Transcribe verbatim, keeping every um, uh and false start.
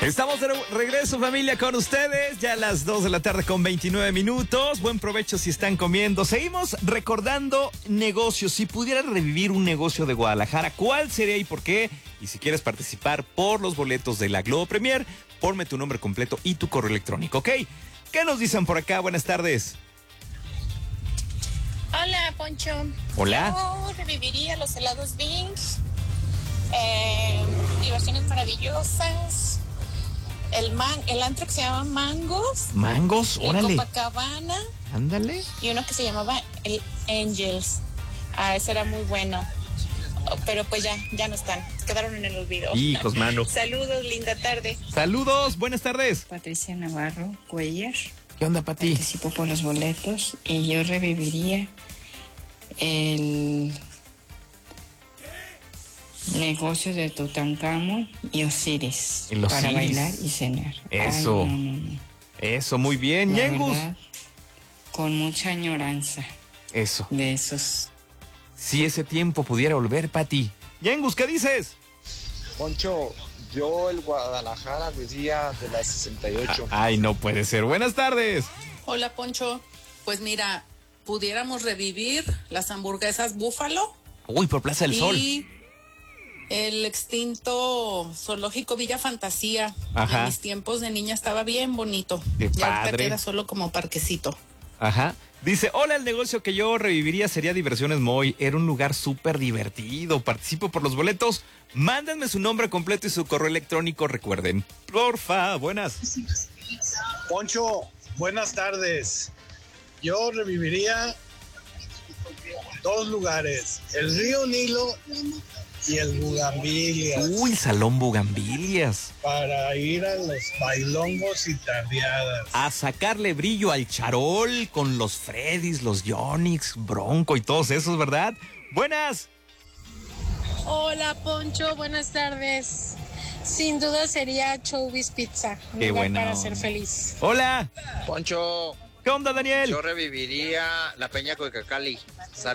Estamos de regreso, familia, con ustedes. Ya a las dos de la tarde con veintinueve minutos. Buen provecho si están comiendo. Seguimos recordando negocios. Si pudieras revivir un negocio de Guadalajara, ¿cuál sería y por qué? Y si quieres participar por los boletos de la Globo Premier, ponme tu nombre completo y tu correo electrónico, ¿ok? ¿Qué nos dicen por acá? Buenas tardes. Hola, Poncho. Hola. Yo reviviría los helados Binks, eh, diversiones maravillosas, el man, el antro que se llama Mangos. Mangos, órale. Copacabana. Ándale. Y uno que se llamaba el Angels. Ah, ese era muy bueno. Oh, pero pues ya, ya no están. Quedaron en el olvido. Hijos, mano. Saludos, linda tarde. Saludos, buenas tardes. Patricia Navarro Cuellar. ¿Qué onda, Pati? Participo por los boletos y yo reviviría el negocio de Tutankamón y Osiris El para Osiris. bailar y cenar. Eso. Ay, no, no, no. Eso, muy bien. La Yengus. verdad, con mucha añoranza Eso. de esos. Si ese tiempo pudiera volver, Pati. Yengus, ¿qué dices? Poncho, yo el Guadalajara decía de la sesenta y ocho. Ay, no puede ser. Buenas tardes. Hola, Poncho. Pues mira, pudiéramos revivir las hamburguesas Búfalo Uy, por Plaza del Sol. y el extinto zoológico Villa Fantasía. Ajá. En mis tiempos de niña estaba bien bonito. Qué Y ahorita padre. queda solo como parquecito. Ajá. Dice, hola, el negocio que yo reviviría sería Diversiones Moy. Era un lugar súper divertido. Participo por los boletos. Mándenme su nombre completo y su correo electrónico. Recuerden, porfa, buenas. Poncho, buenas tardes. Yo reviviría dos lugares, el río Nilo y el Bugambilias, Uy, Salón Bugambilias. para ir a los bailongos y tardeadas. A sacarle brillo al charol con los Freddys, los Yonix, Bronco y todos esos, ¿verdad? Buenas. Hola, Poncho, buenas tardes. Sin duda sería Chowbiz Pizza. Un Qué lugar buena para onda. ser feliz. Hola. Poncho, ¿Qué onda, Daniel? yo reviviría la Peña Coicacali.